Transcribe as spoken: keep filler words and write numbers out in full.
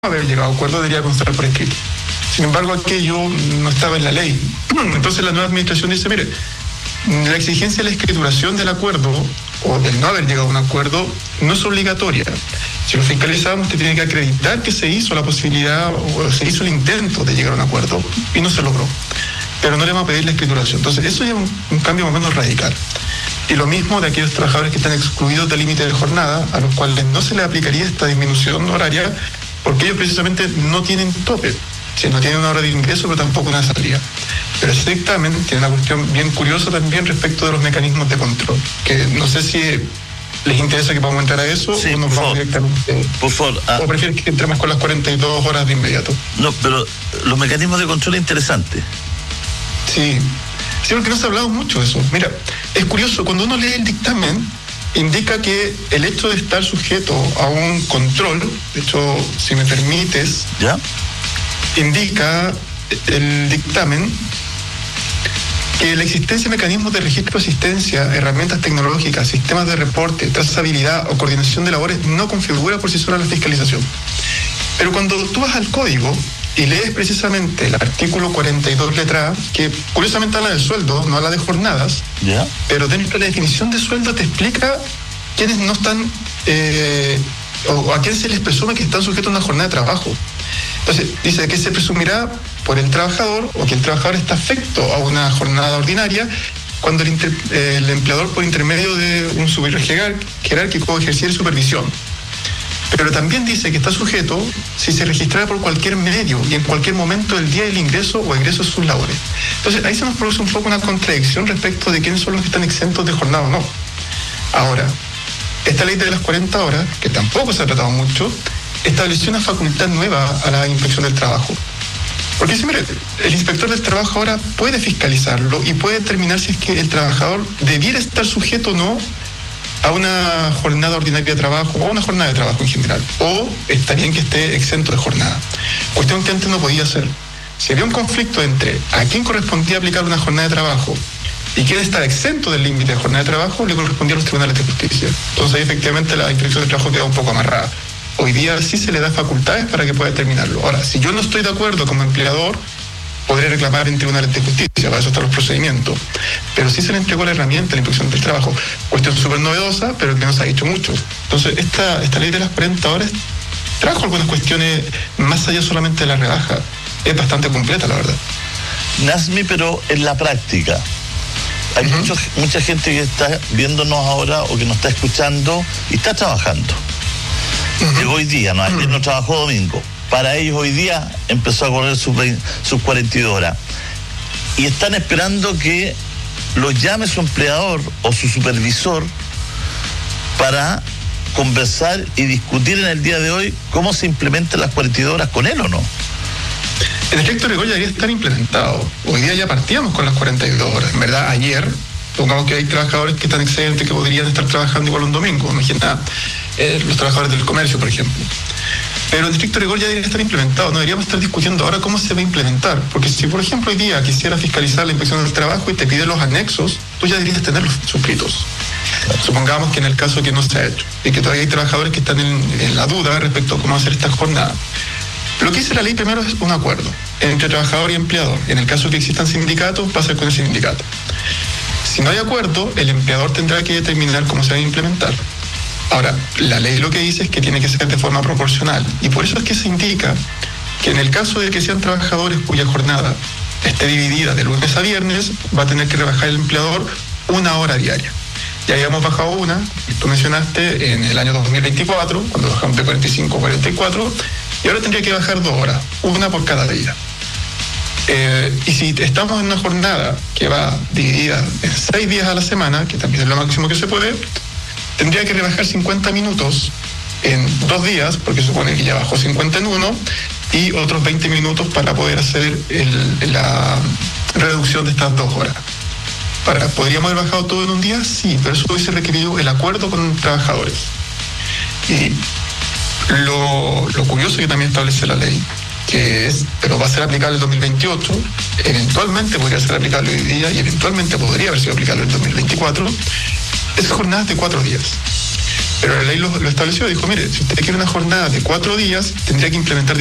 haber llegado a acuerdo debería constar por escrito. Sin embargo, aquello no estaba en la ley. Entonces la nueva administración dice, mire, la exigencia de la escrituración del acuerdo o del no haber llegado a un acuerdo no es obligatoria. Si lo fiscalizamos, usted tiene que acreditar que se hizo la posibilidad o se hizo el intento de llegar a un acuerdo y no se logró. Pero no le vamos a pedir la escrituración. Entonces eso ya es un, un cambio más o menos radical. Y lo mismo de aquellos trabajadores que están excluidos del límite de jornada, a los cuales no se les aplicaría esta disminución horaria, porque ellos precisamente no tienen tope. Si no tienen una hora de ingreso, pero tampoco una salida. Pero ese dictamen tiene una cuestión bien curiosa también respecto de los mecanismos de control, que no sé si les interesa que podamos entrar a eso, sí, o nos vamos directamente. Por favor. Ah, o prefieren que entremos con las cuarenta y dos horas de inmediato. No, pero los mecanismos de control es interesante. Sí, sí, porque no se ha hablado mucho de eso. Mira, es curioso, cuando uno lee el dictamen, indica que el hecho de estar sujeto a un control, de hecho, si me permites, ¿ya? Indica el dictamen que la existencia de mecanismos de registro de asistencia, herramientas tecnológicas, sistemas de reporte, trazabilidad o coordinación de labores no configura por sí sola la fiscalización. Pero cuando tú vas al código y lees precisamente el artículo cuarenta y dos letra A, que curiosamente habla del sueldo, no habla de jornadas, ¿ya? Pero dentro de la definición de sueldo te explica quiénes no están, eh, o a quién se les presume que están sujetos a una jornada de trabajo. Entonces, dice que se presumirá por el trabajador o que el trabajador está afecto a una jornada ordinaria cuando el, inter, eh, el empleador, por intermedio de un superior jerárquico, ejerciera supervisión. Pero también dice que está sujeto si se registrara por cualquier medio y en cualquier momento del día del ingreso o egreso de sus labores. Entonces, ahí se nos produce un poco una contradicción respecto de quiénes son los que están exentos de jornada o no. Ahora, esta ley de las cuarenta horas, que tampoco se ha tratado mucho, estableció una facultad nueva a la inspección del trabajo. Porque dice, mire, el inspector del trabajo ahora puede fiscalizarlo y puede determinar si es que el trabajador debiera estar sujeto o no a una jornada ordinaria de trabajo o a una jornada de trabajo en general, o está bien que esté exento de jornada. Cuestión que antes no podía hacer. Si había un conflicto entre a quién correspondía aplicar una jornada de trabajo y quién estaba exento del límite de jornada de trabajo, le correspondía a los tribunales de justicia. Entonces ahí efectivamente la inspección del trabajo queda un poco amarrada. Hoy día sí se le da facultades para que pueda determinarlo. Ahora, si yo no estoy de acuerdo como empleador, podré reclamar en tribunales de justicia, para eso están los procedimientos. Pero sí se le entregó la herramienta a la inspección del trabajo. Cuestión súper novedosa, pero que no se ha dicho mucho. Entonces, esta, esta ley de las cuarenta horas trajo algunas cuestiones más allá solamente de la rebaja. Es bastante completa, la verdad. Nazmi, pero en la práctica, hay uh-huh. mucho, mucha gente que está viéndonos ahora o que nos está escuchando y está trabajando. Uh-huh. Llegó hoy día, ¿no? Ayer uh-huh. no trabajó domingo. Para ellos hoy día empezó a correr sus, sus cuarenta y dos horas. Y están esperando que los llame su empleador o su supervisor para conversar y discutir en el día de hoy cómo se implementan las cuarenta y dos horas con él o no. En efecto, rigor ya debería estar implementado. Hoy día ya partíamos con las cuarenta y dos horas. En verdad, ayer, pongamos que hay trabajadores que están excedentes que podrían estar trabajando igual un domingo. Imagina eh, los trabajadores del comercio, por ejemplo. Pero en estricto rigor ya debería estar implementado. No deberíamos estar discutiendo ahora cómo se va a implementar. Porque si, por ejemplo, hoy día quisiera fiscalizar la inspección del trabajo y te pide los anexos, tú ya deberías tenerlos suscritos. Supongamos que en el caso que no se ha hecho y que todavía hay trabajadores que están en, en la duda respecto a cómo hacer esta jornada. Lo que dice la ley primero es un acuerdo entre trabajador y empleador. En el caso que existan sindicatos, va a ser con el sindicato. Si no hay acuerdo, el empleador tendrá que determinar cómo se va a implementar. Ahora, la ley lo que dice es que tiene que ser de forma proporcional. Y por eso es que se indica que en el caso de que sean trabajadores cuya jornada esté dividida de lunes a viernes, va a tener que rebajar el empleador una hora diaria. Ya habíamos bajado una, tú mencionaste, en el año dos mil veinticuatro, cuando bajamos de cuarenta y cinco a cuarenta y cuatro, y ahora tendría que bajar dos horas, una por cada día. Eh, y si estamos en una jornada que va dividida en seis días a la semana, que también es lo máximo que se puede, tendría que rebajar cincuenta minutos en dos días, porque supone que ya bajó cincuenta en uno, y otros veinte minutos para poder hacer el, la reducción de estas dos horas. Para, ¿podríamos haber bajado todo en un día? Sí, pero eso hubiese requerido el acuerdo con trabajadores. Y lo, lo curioso que también establece la ley, que es, pero va a ser aplicable el dos mil veintiocho, eventualmente podría ser aplicable hoy día y eventualmente podría haber sido aplicable el dos mil veinticuatro, es jornadas de cuatro días. Pero la ley lo, lo estableció, dijo, mire, si usted quiere una jornada de cuatro días, tendría que implementar